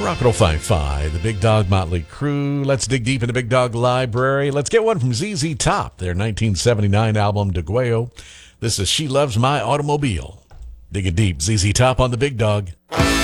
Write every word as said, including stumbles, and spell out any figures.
Rocket oh five five, the Big Dog Motley Crew. Let's dig deep in the Big Dog Library. Let's get one from Z Z Top, their nineteen seventy-nine album, Degueo. This is She Loves My Automobile. Digging deep, Z Z Top on the Big Dog.